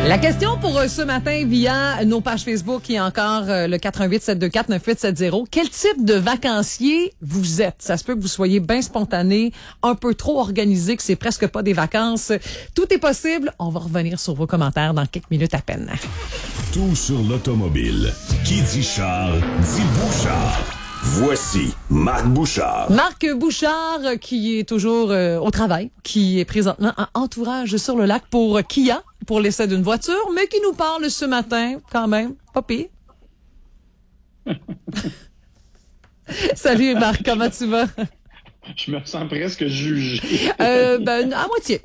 La question pour ce matin via nos pages Facebook et encore le 418-724-9870. Quel type de vacancier vous êtes? Ça se peut que vous soyez bien spontané, un peu trop organisé, que c'est presque pas des vacances. Tout est possible. On va revenir sur vos commentaires dans quelques minutes à peine. Tout sur l'automobile. Qui dit char, dit Bouchard. Voici Marc Bouchard. Marc Bouchard qui est toujours au travail, qui est présentement en entourage sur le lac pour Kia, pour l'essai d'une voiture, mais qui nous parle ce matin quand même, pas pire. Salut Marc, comment tu vas? Je me sens presque jugé. À moitié.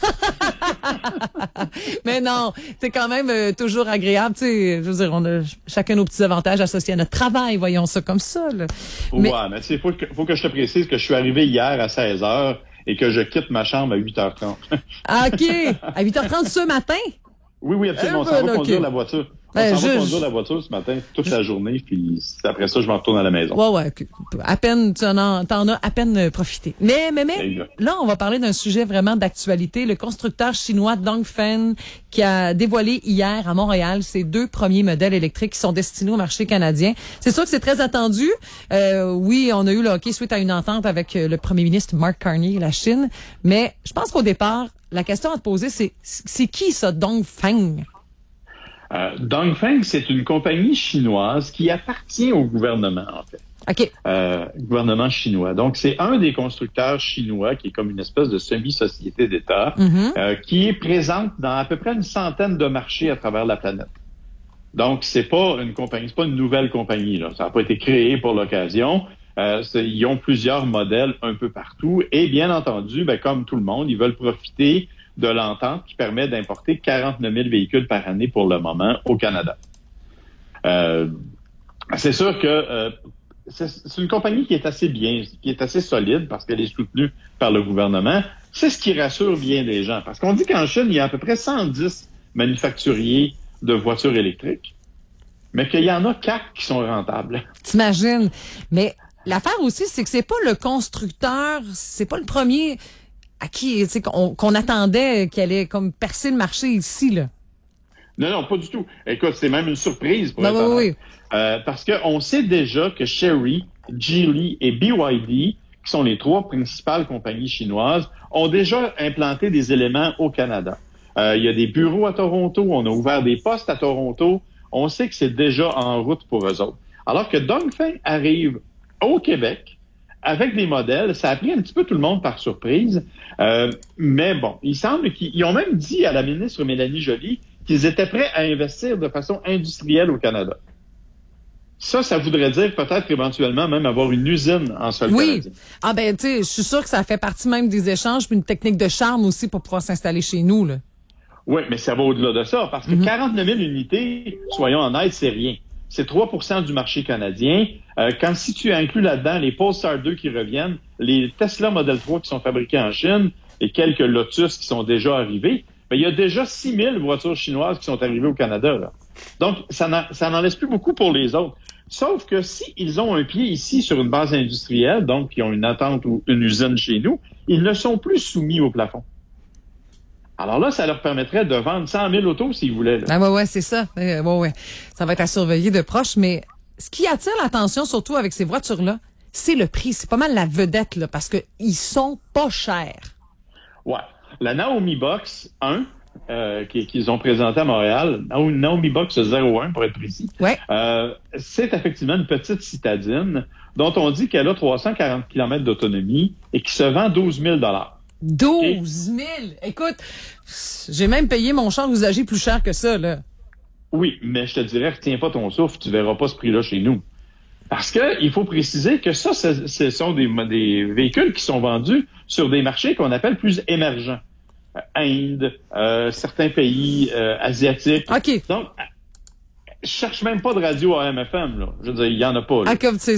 Mais non, c'est quand même toujours agréable. Tu sais, je veux dire, on a chacun nos petits avantages associés à notre travail, voyons ça comme ça. Là. Mais il faut que je te précise que je suis arrivé hier à 16h et que je quitte ma chambre à 8h30. Ah, OK. À 8h30 ce matin? Oui, absolument. On s'en va conduire la voiture. On s'en va conduire la voiture ce matin toute la journée, puis après ça, je m'en retourne à la maison. Ouais. À peine, t'en as à peine profité. Mais là, on va parler d'un sujet vraiment d'actualité. Le constructeur chinois Dongfeng qui a dévoilé hier à Montréal ses 2 premiers modèles électriques qui sont destinés au marché canadien. C'est sûr que c'est très attendu. Oui, on a eu le hockey suite à une entente avec le premier ministre Mark Carney et la Chine. Mais je pense qu'au départ, la question à te poser, c'est qui ça, Dongfeng? Dongfeng, c'est une compagnie chinoise qui appartient au gouvernement, en fait. OK. Gouvernement chinois. Donc, c'est un des constructeurs chinois qui est comme une espèce de semi-société d'État qui est présente dans à peu près une centaine de marchés à travers la planète. Donc, c'est pas une nouvelle compagnie, là. Ça n'a pas été créé pour l'occasion. Ils ont plusieurs modèles un peu partout. Et bien entendu, comme tout le monde, ils veulent profiter de l'entente qui permet d'importer 49 000 véhicules par année pour le moment au Canada. C'est sûr que c'est une compagnie qui est assez bien, qui est assez solide parce qu'elle est soutenue par le gouvernement. C'est ce qui rassure bien les gens. Parce qu'on dit qu'en Chine, il y a à peu près 110 manufacturiers de voitures électriques, mais qu'il y en a 4 qui sont rentables. T'imagines? Mais l'affaire aussi, c'est que c'est pas le constructeur, c'est pas le premier à qui qu'on attendait qu'il allait comme percer le marché ici, là. Non, pas du tout. Écoute, c'est même une surprise pour être honnête. Parce qu'on sait déjà que Chery, Geely et BYD, qui sont les 3 principales compagnies chinoises, ont déjà implanté des éléments au Canada. Il y a des bureaux à Toronto, on a ouvert des postes à Toronto. On sait que c'est déjà en route pour eux autres. Alors que Dongfeng arrive au Québec avec des modèles, ça a pris un petit peu tout le monde par surprise. Mais bon, il semble qu'ils ont même dit à la ministre Mélanie Joly qu'ils étaient prêts à investir de façon industrielle au Canada. Ça voudrait dire peut-être éventuellement même avoir une usine en sol canadien. Ah tu sais, je suis sûr que ça fait partie même des échanges, puis une technique de charme aussi pour pouvoir s'installer chez nous, là. Oui, mais ça va au-delà de ça, parce que 49 000 unités, soyons honnêtes, c'est rien. C'est 3% du marché canadien. Si tu inclus là-dedans les Polestar 2 qui reviennent, les Tesla Model 3 qui sont fabriqués en Chine et quelques Lotus qui sont déjà arrivés, il y a déjà 6 000 voitures chinoises qui sont arrivées au Canada, là. Donc, ça n'en laisse plus beaucoup pour les autres. Sauf que s'ils ont un pied ici sur une base industrielle, donc ils ont une attente ou une usine chez nous, ils ne sont plus soumis au plafond. Alors là, ça leur permettrait de vendre 100 000 autos s'ils voulaient. Là. Ah ouais, c'est ça. Ça va être à surveiller de proche, mais ce qui attire l'attention, surtout avec ces voitures-là, c'est le prix. C'est pas mal la vedette, là, parce que ils sont pas chers. Ouais. La Naomi Box 1, qu'ils ont présenté à Montréal, Naomi Box 01 pour être précis, c'est effectivement une petite citadine dont on dit qu'elle a 340 km d'autonomie et qui se vend 12 000 12 000! Écoute, j'ai même payé mon char usagé plus cher que ça, là. Oui, mais je te dirais, retiens pas ton souffle, tu verras pas ce prix-là chez nous. Parce que il faut préciser que ça, ce sont des véhicules qui sont vendus sur des marchés qu'on appelle plus émergents. Inde, certains pays asiatiques. OK. Donc, je cherche même pas de radio AM/FM, là. Je veux dire, il y en a pas, là. Ah, comme c'est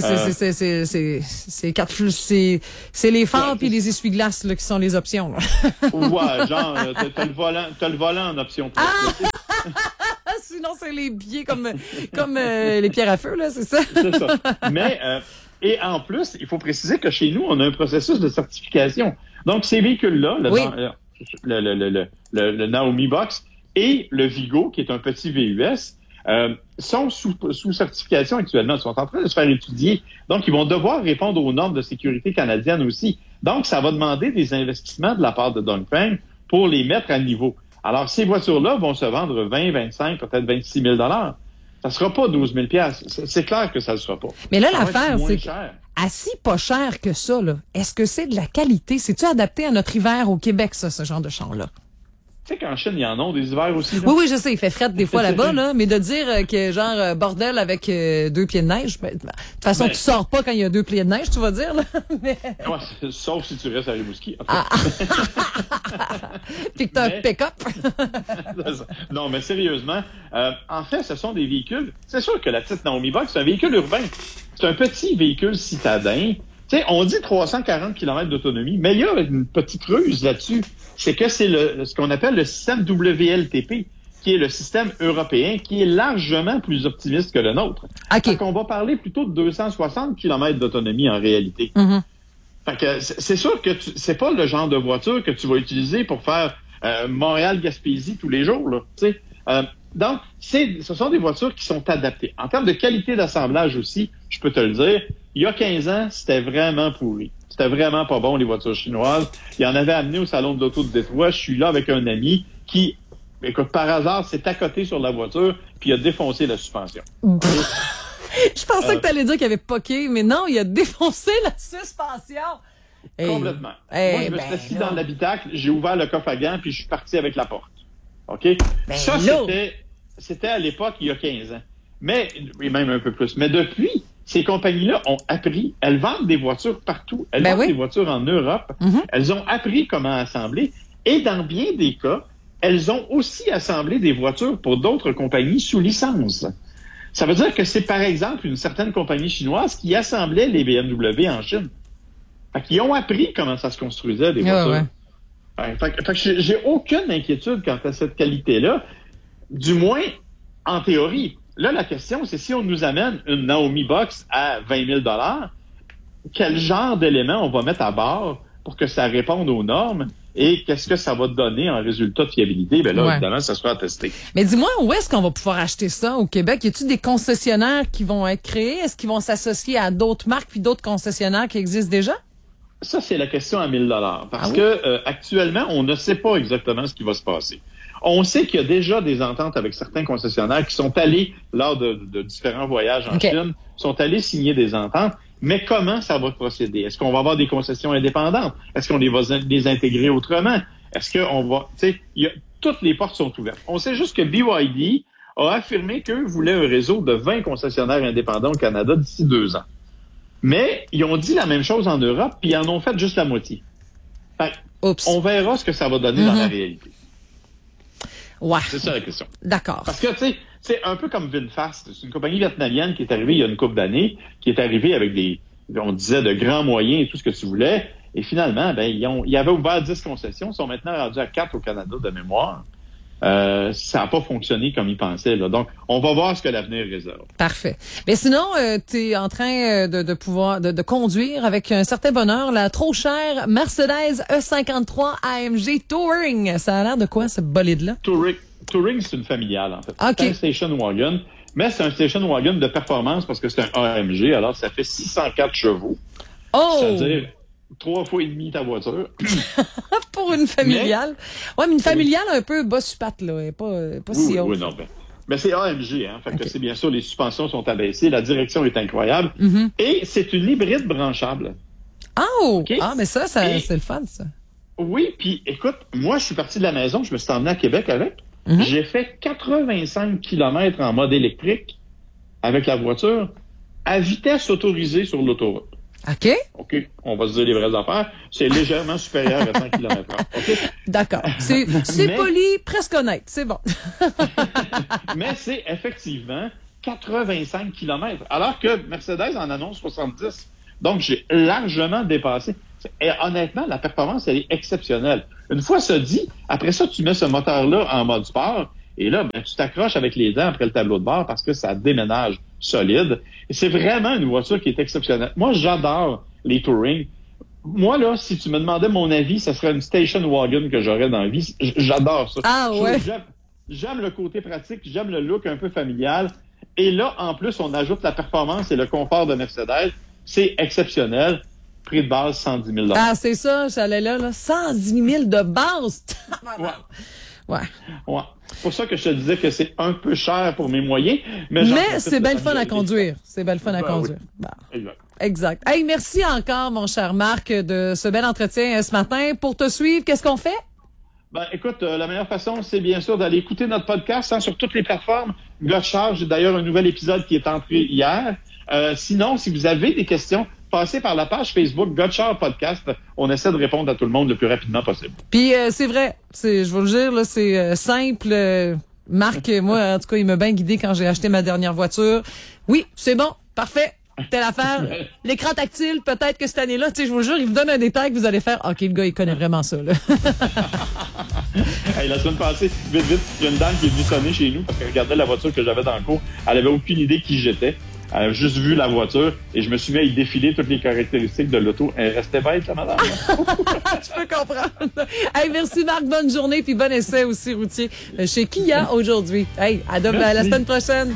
les phares puis les essuie-glaces, là, qui sont les options, là. Ouais, genre, t'as le volant en option 3. Sinon, c'est les pieds comme les pierres à feu, là, c'est ça? C'est ça. Mais, et en plus, il faut préciser que chez nous, on a un processus de certification. Donc, ces véhicules-là, le Naomi Box, et le Vigo, qui est un petit VUS, sont sous certification actuellement. Ils sont en train de se faire étudier. Donc, ils vont devoir répondre aux normes de sécurité canadiennes aussi. Donc, ça va demander des investissements de la part de Dongfeng pour les mettre à niveau. Alors, ces voitures-là vont se vendre 20, 25, peut-être 26 000 $. Ça sera pas 12 000 $. C'est clair que ça ne sera pas. Mais là, l'affaire, c'est si pas cher que ça, là, est-ce que c'est de la qualité? C'est-tu adapté à notre hiver au Québec, ça, ce genre de char-là? Tu sais qu'en Chine, il y en a des hivers aussi. Là. Oui, je sais, il fait fret des fois là-bas, là, mais de dire que genre bordel avec 2 pieds de neige, de toute façon, tu sors pas quand il y a 2 pieds de neige, tu vas dire. Là. Mais... Ouais, sauf si tu restes à Rimouski. Puis que t'as un pick-up. Non, mais sérieusement, en fait, ce sont des véhicules. C'est sûr que la petite Naomi Box, c'est un véhicule urbain. C'est un petit véhicule citadin. Tu sais, on dit 340 km d'autonomie, mais il y a une petite ruse là-dessus. C'est que c'est ce qu'on appelle le système WLTP, qui est le système européen, qui est largement plus optimiste que le nôtre. Okay. Fait qu'on va parler plutôt de 260 km d'autonomie en réalité. Mm-hmm. Fait que c'est sûr que c'est pas le genre de voiture que tu vas utiliser pour faire Montréal-Gaspésie tous les jours, là. Tu sais. Donc, ce sont des voitures qui sont adaptées. En termes de qualité d'assemblage aussi, je peux te le dire, il y a 15 ans, c'était vraiment pourri. C'était vraiment pas bon, les voitures chinoises. Il en avait amené au salon de l'auto de Détroit. Je suis là avec un ami qui, écoute, par hasard, s'est accoté sur la voiture puis il a défoncé la suspension. Je pensais que tu allais dire qu'il avait poqué, mais non, il a défoncé la suspension. Complètement. Moi, je me suis assis dans l'habitacle, j'ai ouvert le coffre à gants puis je suis parti avec la porte. OK? Ça, c'était à l'époque, il y a 15 ans. Mais, et même un peu plus. Mais depuis, ces compagnies-là ont appris. Elles vendent des voitures partout. Elles vendent des voitures en Europe. Mm-hmm. Elles ont appris comment assembler. Et dans bien des cas, elles ont aussi assemblé des voitures pour d'autres compagnies sous licence. Ça veut dire que c'est, par exemple, une certaine compagnie chinoise qui assemblait les BMW en Chine. Fait qu'ils ont appris comment ça se construisait, des voitures. Fait que j'ai aucune inquiétude quant à cette qualité-là, du moins en théorie. Là, la question, c'est si on nous amène une Naomi Box à 20 000 $, quel genre d'éléments on va mettre à bord pour que ça réponde aux normes et qu'est-ce que ça va donner en résultat de fiabilité? Ben là, évidemment, ça sera attesté. Mais dis-moi, où est-ce qu'on va pouvoir acheter ça au Québec? Y a-t-il des concessionnaires qui vont être créés? Est-ce qu'ils vont s'associer à d'autres marques puis d'autres concessionnaires qui existent déjà? Ça, c'est la question à 1 000 $. Parce que actuellement, on ne sait pas exactement ce qui va se passer. On sait qu'il y a déjà des ententes avec certains concessionnaires qui sont allés, lors de différents voyages en Chine, sont allés signer des ententes. Mais comment ça va procéder? Est-ce qu'on va avoir des concessions indépendantes? Est-ce qu'on va les intégrer autrement? Est-ce qu'on va... Tu sais, toutes les portes sont ouvertes. On sait juste que BYD a affirmé qu'eux voulaient un réseau de 20 concessionnaires indépendants au Canada d'ici 2 ans. Mais ils ont dit la même chose en Europe, puis ils en ont fait juste la moitié. Fait, on verra ce que ça va donner dans la réalité. Ouais. C'est ça la question. D'accord. Parce que, tu sais, c'est un peu comme VinFast. C'est une compagnie vietnamienne qui est arrivée il y a une couple d'années, qui est arrivée avec on disait, de grands moyens et tout ce que tu voulais. Et finalement, ils avaient ouvert 10 concessions. Ils sont maintenant rendus à 4 au Canada de mémoire. Ça n'a pas fonctionné comme ils pensaient. Là. Donc, on va voir ce que l'avenir réserve. Parfait. Mais sinon, tu es en train de pouvoir de conduire avec un certain bonheur la trop chère Mercedes E53 AMG Touring. Ça a l'air de quoi, ce bolide-là? Touring, c'est une familiale, en fait. Okay. C'est un station wagon, mais c'est un station wagon de performance parce que c'est un AMG. Alors, ça fait 604 chevaux. Oh! C'est-à-dire 3 fois et demi ta voiture. Pour une familiale. Mais une familiale un peu boss-patte, là. Pas si haute. Oui, non, mais c'est AMG, hein. Fait que c'est bien sûr, les suspensions sont abaissées, la direction est incroyable. Mm-hmm. Et c'est une hybride branchable. Oh! Okay? Ah, mais ça c'est le fun, ça. Oui, puis écoute, moi, je suis parti de la maison, je me suis emmené à Québec avec. Mm-hmm. J'ai fait 85 km en mode électrique avec la voiture à vitesse autorisée sur l'autoroute. OK, on va se dire les vraies affaires. C'est légèrement supérieur à 100 km/h. OK? D'accord. C'est poli, presque honnête. C'est bon. Mais c'est effectivement 85 km. Alors que Mercedes en annonce 70. Donc, j'ai largement dépassé. Et honnêtement, la performance, elle est exceptionnelle. Une fois ça dit, après ça, tu mets ce moteur-là en mode sport. Et là, tu t'accroches avec les dents après le tableau de bord parce que ça déménage solide. Et c'est vraiment une voiture qui est exceptionnelle. Moi, j'adore les Touring. Moi, là, si tu me demandais mon avis, ça serait une station wagon que j'aurais dans la vie. J'adore ça. Ah ouais? j'aime le côté pratique, j'aime le look un peu familial. Et là, en plus, on ajoute la performance et le confort de Mercedes. C'est exceptionnel. Prix de base, 110 000 $. Ah, c'est ça, j'allais là. 110 000 de base! Ouais. C'est pour ça que je te disais que c'est un peu cher pour mes moyens. Mais c'est bien le fun à conduire. C'est bien le fun à conduire. Oui. Bon. Exact. Hey, merci encore, mon cher Marc, de ce bel entretien ce matin. Pour te suivre, qu'est-ce qu'on fait? Écoute, la meilleure façon, c'est bien sûr d'aller écouter notre podcast sur toutes les plateformes. Gotchard, j'ai d'ailleurs un nouvel épisode qui est entré hier. Sinon, si vous avez des questions, passez par la page Facebook Gotchard Podcast. On essaie de répondre à tout le monde le plus rapidement possible. Puis c'est vrai, je vais vous le dire, là, c'est simple. Marc, moi, en tout cas, il m'a bien guidé quand j'ai acheté ma dernière voiture. Oui, c'est bon, parfait. Telle affaire. L'écran tactile, peut-être que cette année-là, je vous jure, il vous donne un détail que vous allez faire. OK, le gars, il connaît vraiment ça, là. Hey, la semaine passée, vite, il y a une dame qui est venue sonner chez nous parce qu'elle regardait la voiture que j'avais dans le cours. Elle avait aucune idée qui j'étais. Elle a juste vu la voiture et je me suis mis à y défiler toutes les caractéristiques de l'auto. Elle restait bête, la madame. Je peux comprendre. Hey, merci Marc, bonne journée puis bon essai aussi routier chez Kia aujourd'hui. Hey, à la semaine prochaine.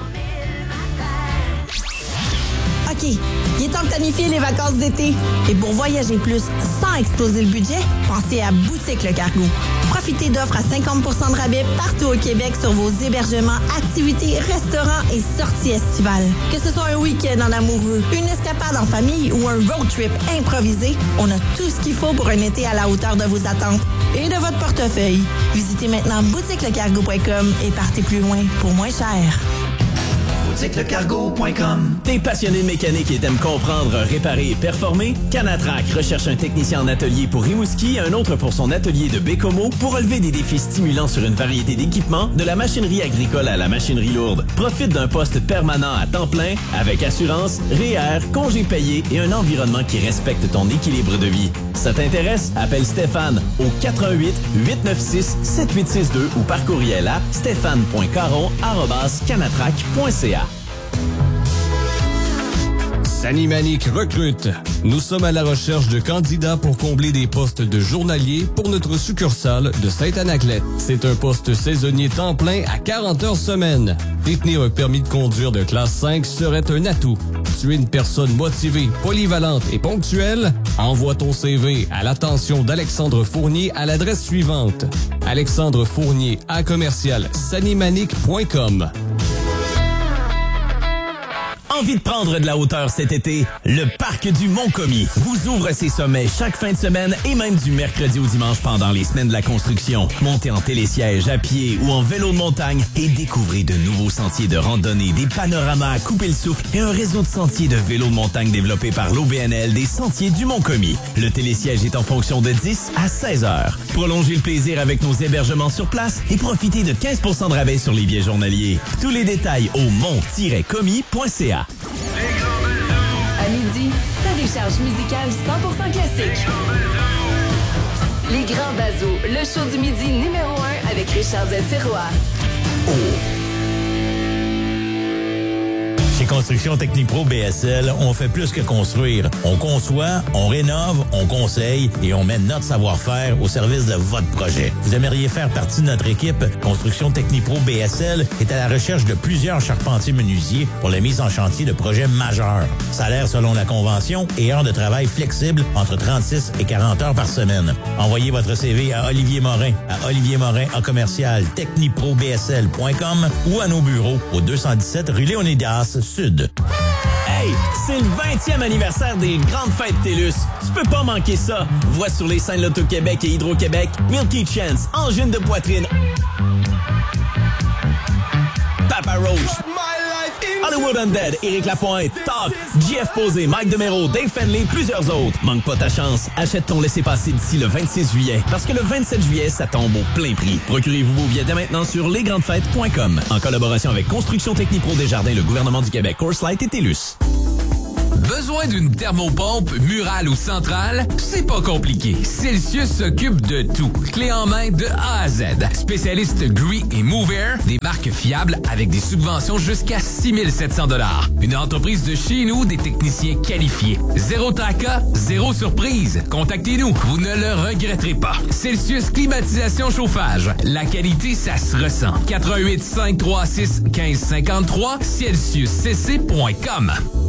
OK, il est temps de planifier les vacances d'été. Et pour voyager plus sans exploser le budget, pensez à Boutique Le Cargo. Profitez d'offres à 50 % de rabais partout au Québec sur vos hébergements, activités, restaurants et sorties estivales. Que ce soit un week-end en amoureux, une escapade en famille ou un road trip improvisé, on a tout ce qu'il faut pour un été à la hauteur de vos attentes et de votre portefeuille. Visitez maintenant boutiquelecargo.com et partez plus loin pour moins cher. boutiquelecargo.com. T'es passionné de mécanique et t'aimes comprendre, réparer et performer? Canatrac recherche un technicien en atelier pour Rimouski et un autre pour son atelier de Bécomo pour relever des défis stimulants sur une variété d'équipements, de la machinerie agricole à la machinerie lourde. Profite d'un poste permanent à temps plein avec assurance, REER, congés payés et un environnement qui respecte ton équilibre de vie. Ça t'intéresse? Appelle Stéphane au 418-896-7862 ou par courriel à stéphane.caron@canatrac.ca. Sanimanic recrute. Nous sommes à la recherche de candidats pour combler des postes de journalier pour notre succursale de Sainte-Anaclette. C'est un poste saisonnier temps plein à 40 heures semaine. Détenir un permis de conduire de classe 5 serait un atout. Tu es une personne motivée, polyvalente et ponctuelle? Envoie ton CV à l'attention d'Alexandre Fournier à l'adresse suivante. Alexandre Fournier à commercial-sanimanic.com. Envie de prendre de la hauteur cet été? Le Parc du Mont-Commis vous ouvre ses sommets chaque fin de semaine et même du mercredi au dimanche pendant les semaines de la construction. Montez en télésiège, à pied ou en vélo de montagne et découvrez de nouveaux sentiers de randonnée, des panoramas à couper le souffle et un réseau de sentiers de vélo de montagne développé par l'OBNL des Sentiers du Mont-Commis. Le télésiège est en fonction de 10 à 16 heures. Prolongez le plaisir avec nos hébergements sur place et profitez de 15 % de rabais sur les billets journaliers. Tous les détails au mont-commis.ca. À midi, ta décharge musicale 100% classique. Les Grands Bazos, le show du midi numéro 1 avec Richard Zetiroir. Chez Construction Technique Pro BSL, on fait plus que construire. On conçoit, on rénove, on conseille et on met notre savoir-faire au service de votre projet. Vous aimeriez faire partie de notre équipe? Construction Technique Pro BSL est à la recherche de plusieurs charpentiers menuisiers pour la mise en chantier de projets majeurs. Salaire selon la convention et heures de travail flexibles entre 36 et 40 heures par semaine. Envoyez votre CV à Olivier Morin à oliviermorin@techniqueprobsl.com ou à nos bureaux au 217 rue Léonidas Sud. Hey, c'est le 20e anniversaire des Grandes Fêtes TELUS. Tu peux pas manquer ça. Vois sur les scènes Loto-Québec et Hydro-Québec, Milky Chance, Engine de poitrine, Papa Roach, Hollywood Undead, Éric Lapointe, Talk, JF Posé, Mike Demero, Dave Fenley, plusieurs autres. Manque pas ta chance. Achète ton laissez-passer d'ici le 26 juillet. Parce que le 27 juillet, ça tombe au plein prix. Procurez-vous vos billets dès maintenant sur lesgrandesfêtes.com. En collaboration avec Construction Technique Pro Desjardins, le gouvernement du Québec, Coors Light et TELUS. Besoin d'une thermopompe murale ou centrale? C'est pas compliqué. Celsius s'occupe de tout. Clé en main de A à Z. Spécialiste Gree et MoveAir, des marques fiables avec des subventions jusqu'à 6 700 $. Une entreprise de chez nous, des techniciens qualifiés. Zéro tracas, zéro surprise. Contactez-nous, vous ne le regretterez pas. Celsius Climatisation Chauffage. La qualité, ça se ressent. 88 536 1553 celsiuscc.com.